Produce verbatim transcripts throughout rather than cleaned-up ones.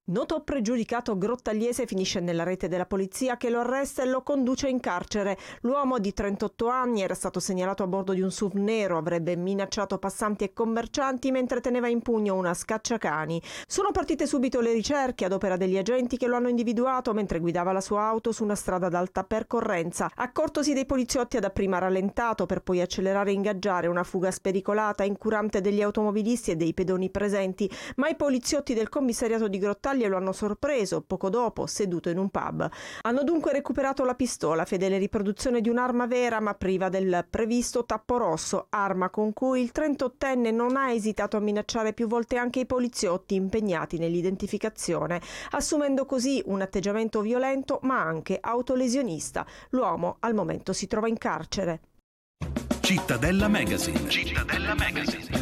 Noto pregiudicato grottagliese finisce nella rete della polizia che lo arresta e lo conduce in carcere. L'uomo di trentotto anni era stato segnalato a bordo di un S U V nero, avrebbe minacciato passanti e commercianti mentre teneva in pugno una scacciacani. Sono partite subito le ricerche ad opera degli agenti che lo hanno individuato mentre guidava la sua auto su una strada ad alta percorrenza. Accortosi dei poliziotti ha dapprima rallentato per poi accelerare e ingaggiare una fuga spericolata incurante degli automobilisti e dei pedoni presenti, ma i poliziotti del commissariato di Grottaglie lo hanno sorpreso poco dopo seduto in un pub. Hanno dunque recuperato la pistola, fedele riproduzione di un'arma vera ma priva del previsto tappo rosso, arma con cui il trentottenne non ha esitato a minacciare più volte anche i poliziotti impegnati nell'identificazione, assumendo così un atteggiamento violento ma anche autolesionista. L'uomo al momento si trova in carcere. Cittadella Magazine. Cittadella Magazine.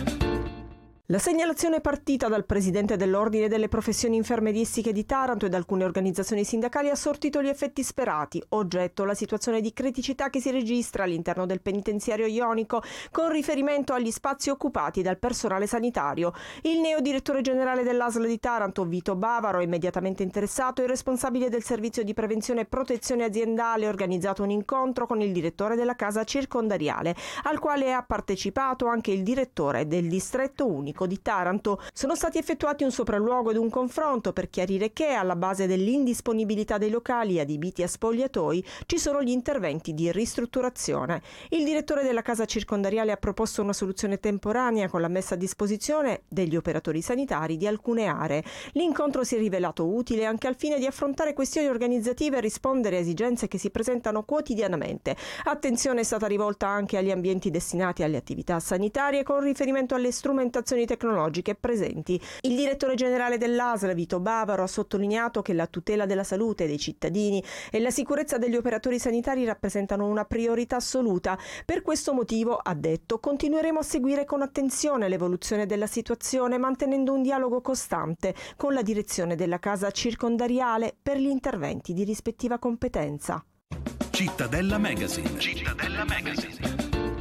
La segnalazione partita dal presidente dell'Ordine delle Professioni Infermieristiche di Taranto e da alcune organizzazioni sindacali ha sortito gli effetti sperati. Oggetto la situazione di criticità che si registra all'interno del penitenziario ionico con riferimento agli spazi occupati dal personale sanitario. Il neo direttore generale dell'A S L di Taranto, Vito Bavaro, immediatamente interessato, il responsabile del servizio di prevenzione e protezione aziendale, ha organizzato un incontro con il direttore della casa circondariale, al quale ha partecipato anche il direttore del distretto unico di Taranto. Sono stati effettuati un sopralluogo ed un confronto per chiarire che alla base dell'indisponibilità dei locali adibiti a spogliatoi ci sono gli interventi di ristrutturazione. Il direttore della casa circondariale ha proposto una soluzione temporanea con la messa a disposizione degli operatori sanitari di alcune aree. L'incontro si è rivelato utile anche al fine di affrontare questioni organizzative e rispondere a esigenze che si presentano quotidianamente. Attenzione è stata rivolta anche agli ambienti destinati alle attività sanitarie con riferimento alle strumentazioni tecnologiche presenti. Il direttore generale dell'A S L, Vito Bavaro, ha sottolineato che la tutela della salute dei cittadini e la sicurezza degli operatori sanitari rappresentano una priorità assoluta. Per questo motivo, ha detto, continueremo a seguire con attenzione l'evoluzione della situazione, mantenendo un dialogo costante con la direzione della casa circondariale per gli interventi di rispettiva competenza. Cittadella Magazine. Cittadella Magazine.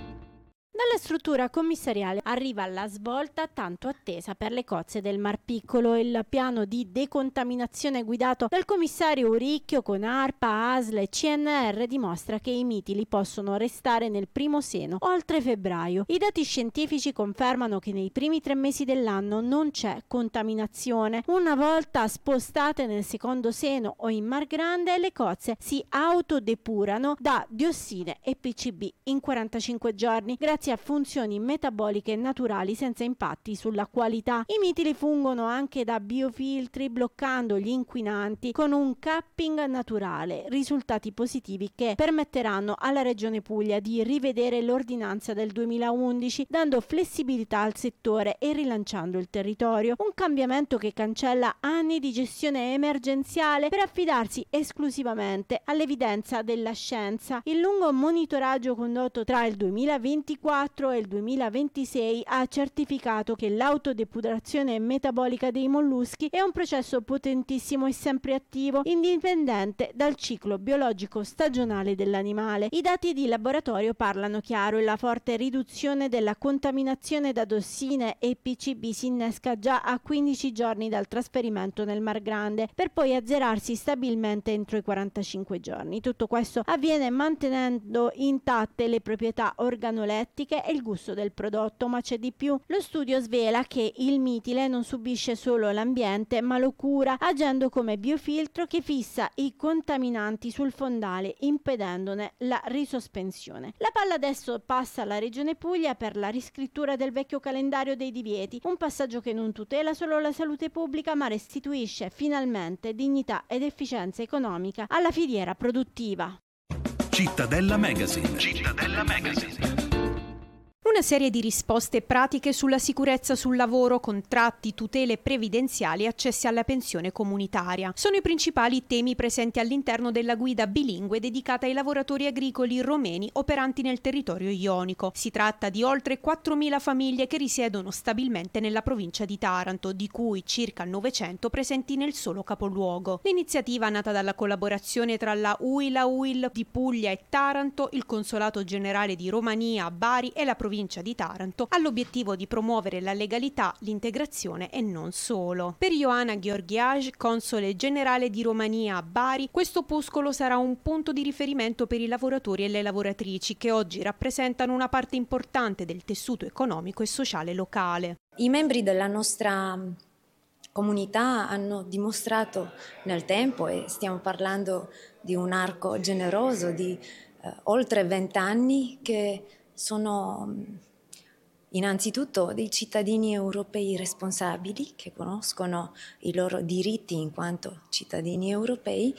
Dalla struttura commissariale arriva la svolta tanto attesa per le cozze del Mar Piccolo. Il piano di decontaminazione guidato dal commissario Uricchio con ARPA, A S L e C N R dimostra che i mitili possono restare nel primo seno oltre febbraio. I dati scientifici confermano che nei primi tre mesi dell'anno non c'è contaminazione. Una volta spostate nel secondo seno o in Mar Grande, le cozze si autodepurano da diossine e P C B in quarantacinque giorni grazie a funzioni metaboliche naturali senza impatti sulla qualità. I mitili fungono anche da biofiltri bloccando gli inquinanti con un capping naturale, risultati positivi che permetteranno alla Regione Puglia di rivedere l'ordinanza del duemilaundici dando flessibilità al settore e rilanciando il territorio, un cambiamento che cancella anni di gestione emergenziale per affidarsi esclusivamente all'evidenza della scienza. Il lungo monitoraggio condotto tra il duemilaventiquattro e il duemilaventisei ha certificato che l'autodepurazione metabolica dei molluschi è un processo potentissimo e sempre attivo, indipendente dal ciclo biologico stagionale dell'animale. I dati di laboratorio parlano chiaro e la forte riduzione della contaminazione da diossine e P C B si innesca già a quindici giorni dal trasferimento nel Mar Grande, per poi azzerarsi stabilmente entro i quarantacinque giorni. Tutto questo avviene mantenendo intatte le proprietà organolettiche e il gusto del prodotto, ma c'è di più. Lo studio svela che il mitile non subisce solo l'ambiente ma lo cura agendo come biofiltro che fissa i contaminanti sul fondale impedendone la risospensione. La palla adesso passa alla Regione Puglia per la riscrittura del vecchio calendario dei divieti, un passaggio che non tutela solo la salute pubblica ma restituisce finalmente dignità ed efficienza economica alla filiera produttiva. Cittadella Magazine. Cittadella Magazine. Una serie di risposte pratiche sulla sicurezza sul lavoro, contratti, tutele previdenziali e accessi alla pensione comunitaria. Sono i principali temi presenti all'interno della guida bilingue dedicata ai lavoratori agricoli romeni operanti nel territorio ionico. Si tratta di oltre quattromila famiglie che risiedono stabilmente nella provincia di Taranto, di cui circa novecento presenti nel solo capoluogo. L'iniziativa, nata dalla collaborazione tra la U I L, la U I L di Puglia e Taranto, il Consolato Generale di Romania a Bari e la provincia provincia di Taranto ha l'obiettivo di promuovere la legalità, l'integrazione e non solo. Per Ioana Gheorghiaj, console generale di Romania a Bari, questo opuscolo sarà un punto di riferimento per i lavoratori e le lavoratrici che oggi rappresentano una parte importante del tessuto economico e sociale locale. I membri della nostra comunità hanno dimostrato nel tempo, e stiamo parlando di un arco generoso di eh, oltre vent'anni, che sono innanzitutto dei cittadini europei responsabili, che conoscono i loro diritti in quanto cittadini europei,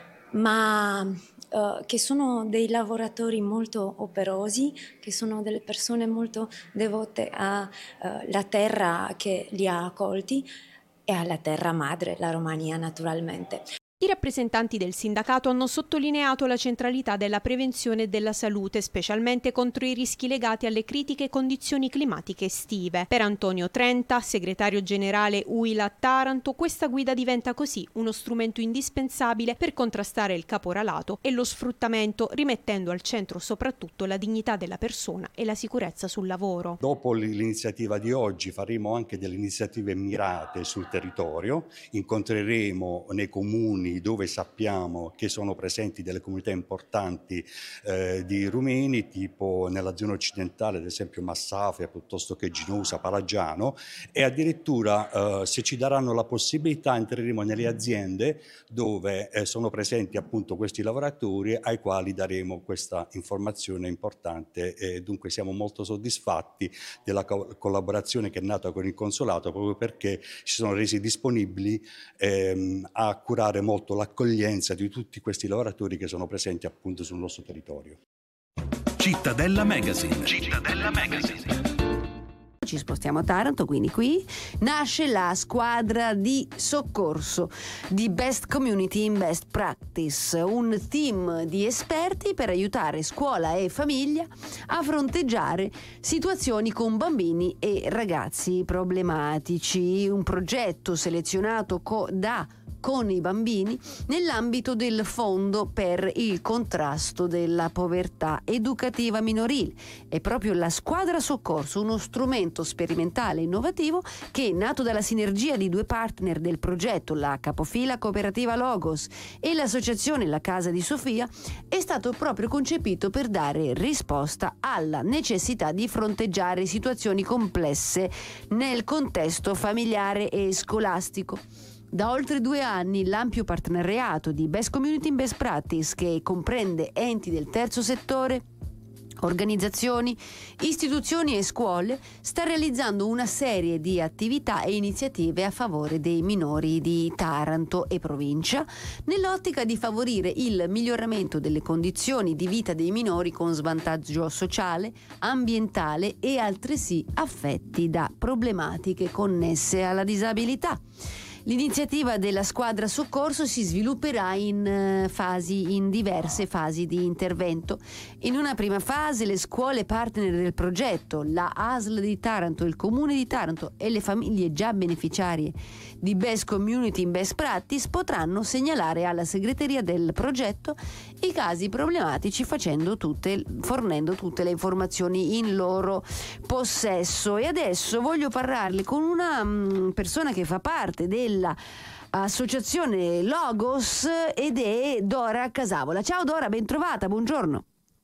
ma uh, che sono dei lavoratori molto operosi, che sono delle persone molto devote alla uh, terra che li ha accolti e alla terra madre, la Romania naturalmente. I rappresentanti del sindacato hanno sottolineato la centralità della prevenzione e della salute, specialmente contro i rischi legati alle critiche condizioni climatiche estive. Per Antonio Trenta, segretario generale U I L a Taranto, questa guida diventa così uno strumento indispensabile per contrastare il caporalato e lo sfruttamento, rimettendo al centro soprattutto la dignità della persona e la sicurezza sul lavoro. Dopo l'iniziativa di oggi faremo anche delle iniziative mirate sul territorio, incontreremo nei comuni dove sappiamo che sono presenti delle comunità importanti eh, di rumeni, tipo nella zona occidentale, ad esempio Massafia, piuttosto che Ginosa, Palagiano, e addirittura eh, se ci daranno la possibilità entreremo nelle aziende dove eh, sono presenti appunto questi lavoratori, ai quali daremo questa informazione importante, e dunque siamo molto soddisfatti della co- collaborazione che è nata con il consolato, proprio perché si sono resi disponibili ehm, a curare molto l'accoglienza di tutti questi lavoratori che sono presenti appunto sul nostro territorio. Cittadella Magazine. Cittadella Magazine. Ci spostiamo a Taranto, quindi qui nasce la squadra di soccorso di Best Community in Best Practice, un team di esperti per aiutare scuola e famiglia a fronteggiare situazioni con bambini e ragazzi problematici. Un progetto selezionato co- da con i bambini nell'ambito del Fondo per il contrasto della povertà educativa minorile. È proprio la squadra soccorso, uno strumento sperimentale innovativo che, nato dalla sinergia di due partner del progetto, la capofila cooperativa Logos e l'associazione La Casa di Sofia, è stato proprio concepito per dare risposta alla necessità di fronteggiare situazioni complesse nel contesto familiare e scolastico. Da oltre due anni l'ampio partenariato di Best Community in Best Practice, che comprende enti del terzo settore, organizzazioni, istituzioni e scuole, sta realizzando una serie di attività e iniziative a favore dei minori di Taranto e provincia, nell'ottica di favorire il miglioramento delle condizioni di vita dei minori con svantaggio sociale, ambientale e altresì affetti da problematiche connesse alla disabilità. L'iniziativa della squadra soccorso si svilupperà in fasi, in diverse fasi di intervento. In una prima fase le scuole partner del progetto, la A S L di Taranto, il Comune di Taranto e le famiglie già beneficiarie di Best Community in Best Practice potranno segnalare alla segreteria del progetto i casi problematici, facendo tutte, fornendo tutte le informazioni in loro possesso. E adesso voglio parlarle con una um, persona che fa parte del l'associazione Logos ed è Dora Casavola. Ciao Dora, ben trovata, buongiorno.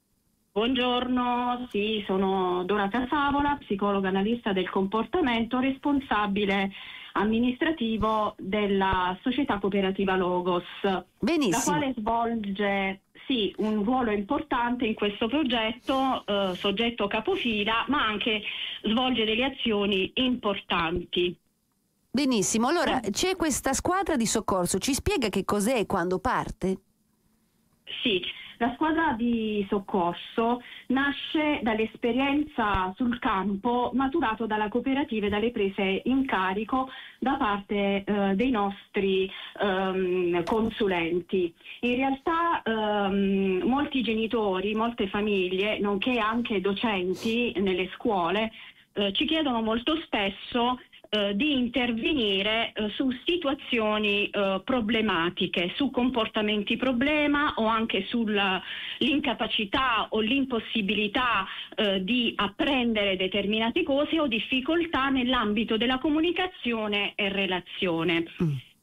Buongiorno, sì, sono Dora Casavola, psicologa analista del comportamento, responsabile amministrativo della società cooperativa Logos. Benissimo. La quale svolge sì un ruolo importante in questo progetto, eh, soggetto capofila, ma anche svolge delle azioni importanti. Benissimo, allora c'è questa squadra di soccorso, ci spiega che cos'è e quando parte? Sì, la squadra di soccorso nasce dall'esperienza sul campo maturato dalla cooperativa e dalle prese in carico da parte eh, dei nostri ehm, consulenti. In realtà ehm, molti genitori, molte famiglie, nonché anche docenti nelle scuole, eh, ci chiedono molto spesso eh, di intervenire eh, su situazioni eh, problematiche, su comportamenti problema o anche sull'incapacità o l'impossibilità eh, di apprendere determinate cose o difficoltà nell'ambito della comunicazione e relazione. Mm.